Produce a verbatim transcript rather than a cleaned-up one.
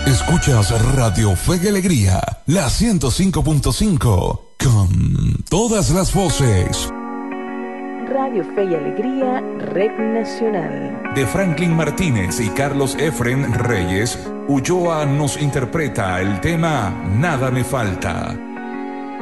Escuchas Radio Fe y Alegría, la ciento cinco punto cinco, con todas las voces. Radio Fe y Alegría, Red Nacional. De Franklin Martínez y Carlos Efren Reyes, Ulloa nos interpreta el tema Nada me falta.